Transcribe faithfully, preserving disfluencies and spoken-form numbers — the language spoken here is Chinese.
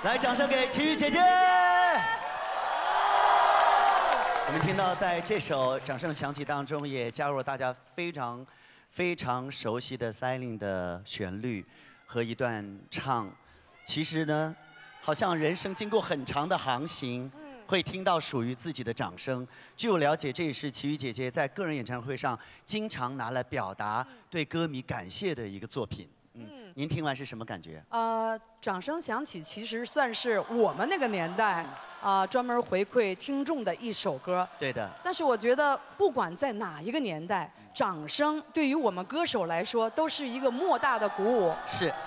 来，掌声给齐豫姐姐。我们听到在这首掌声响起当中，也加入了大家非常非常熟悉的 Silent 的旋律和一段唱。其实呢，好像人生经过很长的航行，会听到属于自己的掌声。据我了解，这也是齐豫姐姐在个人演唱会上经常拿来表达对歌迷感谢的一个作品。嗯，您听完是什么感觉？ 呃，掌声响起，其实算是我们那个年代啊、呃、专门回馈听众的一首歌。 对的。 但是我觉得，不管在哪一个年代，掌声对于我们歌手来说都是一个莫大的鼓舞。 是。